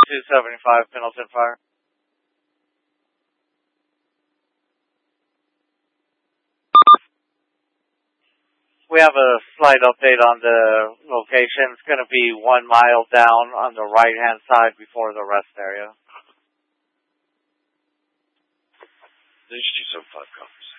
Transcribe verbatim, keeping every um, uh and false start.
two seventy-five Pendleton Fire. We have a slight update on the location. It's going to be one mile down on the right-hand side before the rest area. This is two seventy-five copies.